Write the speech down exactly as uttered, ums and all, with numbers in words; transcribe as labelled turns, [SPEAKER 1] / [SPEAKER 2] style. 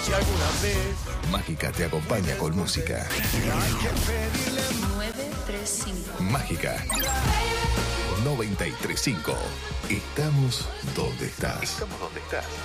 [SPEAKER 1] si alguna vez
[SPEAKER 2] Mágica te acompaña con música.
[SPEAKER 1] hay que pedirle
[SPEAKER 3] nueve tres cinco.
[SPEAKER 2] Mágica noventa y tres punto cinco. Estamos donde estás. Estamos donde estás.